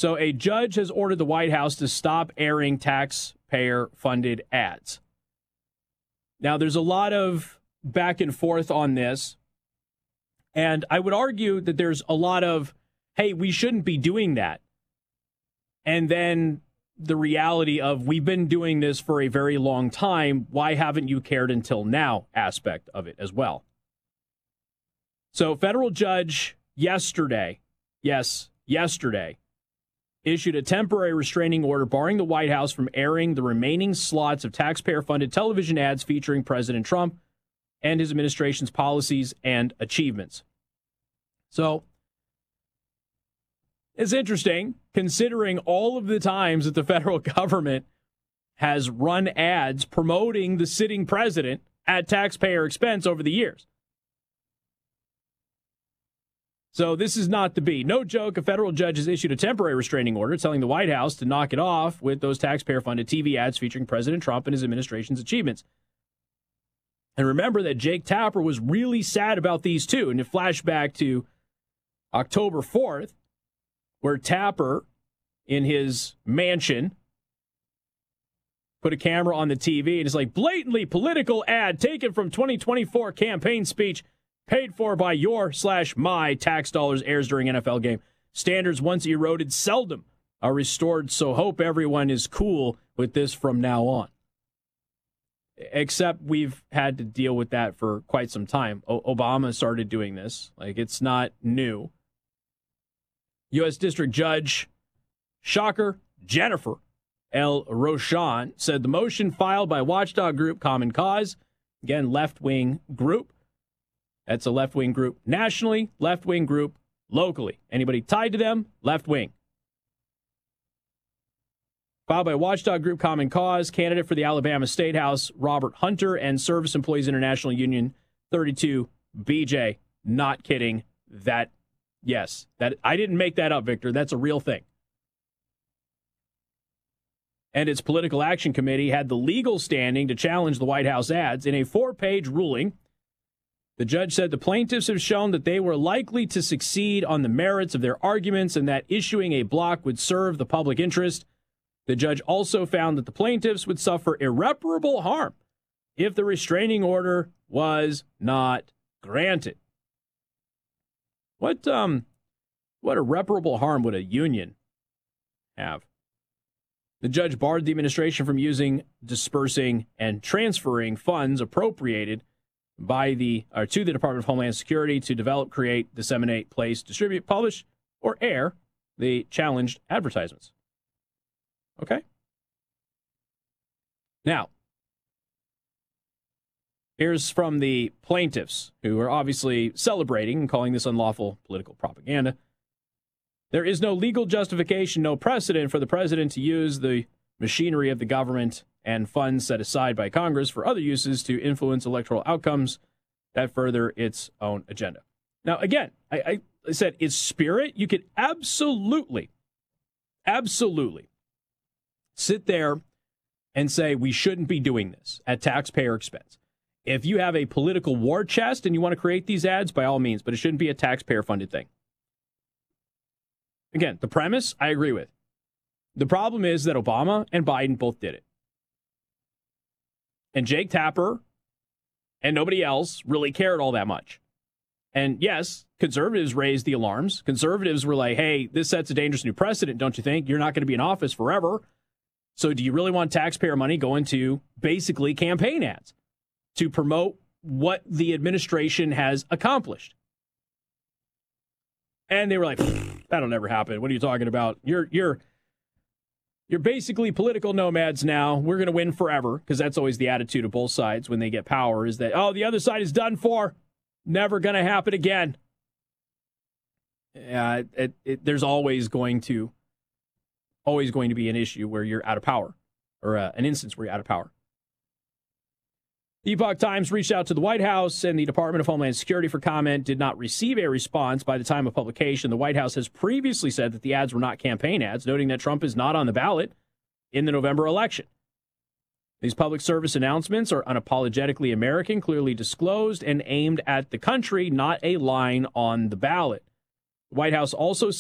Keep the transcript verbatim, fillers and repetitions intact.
So a judge has ordered the White House to stop airing taxpayer-funded ads. Now, there's a lot of back and forth on this, and I would argue that there's a lot of, hey, we shouldn't be doing that. And then the reality of, we've been doing this for a very long time, why haven't you cared until now aspect of it as well. So federal judge yesterday, yes, yesterday, issued a temporary restraining order barring the White House from airing the remaining slots of taxpayer-funded television ads featuring President Trump and his administration's policies and achievements. So, it's interesting, considering all of the times that the federal government has run ads promoting the sitting president at taxpayer expense over the years. So this is not to be. No joke, a federal judge has issued a temporary restraining order telling the White House to knock it off with those taxpayer-funded T V ads featuring President Trump and his administration's achievements. And remember that Jake Tapper was really sad about these too. And it flashed back to October fourth, where Tapper, in his mansion, put a camera on the T V and it's like, blatantly political ad taken from twenty twenty-four campaign speech paid for by your slash my tax dollars, airs during N F L game. Standards once eroded seldom are restored, so hope everyone is cool with this from now on. Except we've had to deal with that for quite some time. O- Obama started doing this. Like, it's not new. U S District Judge, shocker, Jennifer L. Rochon said the motion filed by watchdog group Common Cause, again, left-wing group, that's a left-wing group nationally, left-wing group locally. Anybody tied to them, left-wing. Filed by watchdog group Common Cause, candidate for the Alabama State House, Robert Hunter, and Service Employees International Union thirty-two, B J. Not kidding. That, yes, that I didn't make that up, Victor. That's a real thing. And its political action committee had the legal standing to challenge the White House ads. In a four-page ruling, the judge said the plaintiffs have shown that they were likely to succeed on the merits of their arguments and that issuing a block would serve the public interest. The judge also found that the plaintiffs would suffer irreparable harm if the restraining order was not granted. What um, what irreparable harm would a union have? The judge barred the administration from using, dispersing, and transferring funds appropriated by the or to the Department of Homeland Security to develop, create, disseminate, place, distribute, publish, or air the challenged advertisements. Okay? Now, here's from the plaintiffs, who are obviously celebrating and calling this unlawful political propaganda. There is no legal justification, no precedent for the president to use the machinery of the government and funds set aside by Congress for other uses to influence electoral outcomes that further its own agenda. Now, again, I, I said its spirit, you could absolutely, absolutely sit there and say we shouldn't be doing this at taxpayer expense. If you have a political war chest and you want to create these ads, by all means, but it shouldn't be a taxpayer-funded thing. Again, the premise, I agree with. The problem is that Obama and Biden both did it. And Jake Tapper and nobody else really cared all that much. And yes, conservatives raised the alarms. Conservatives were like, hey, this sets a dangerous new precedent, don't you think? You're not going to be in office forever. So do you really want taxpayer money going to basically campaign ads to promote what the administration has accomplished? And they were like, that'll never happen. What are you talking about? You're you're you're basically political nomads now. We're going to win forever, because that's always the attitude of both sides when they get power, is that, oh, the other side is done for. Never going to happen again. Yeah, it, it, it, there's always going to always going to be an issue where you're out of power, or uh, an instance where you're out of power. The Epoch Times reached out to the White House and the Department of Homeland Security for comment, did not receive a response by the time of publication. The White House has previously said that the ads were not campaign ads, noting that Trump is not on the ballot in the November election. These public service announcements are unapologetically American, clearly disclosed, and aimed at the country, not a line on the ballot. The White House also